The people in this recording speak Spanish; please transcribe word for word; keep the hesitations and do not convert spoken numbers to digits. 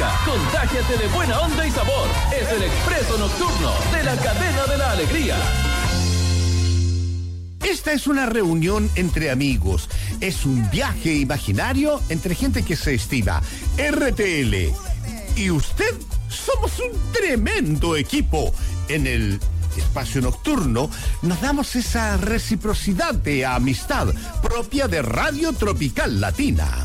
música. Contágiate de buena onda y sabor. Es el Expreso Nocturno de la Cadena de la Alegría. Esta es una reunión entre amigos. Es un viaje imaginario entre gente que se estima. R T L y usted somos un tremendo equipo. En el espacio nocturno nos damos esa reciprocidad de amistad propia de Radio Tropical Latina.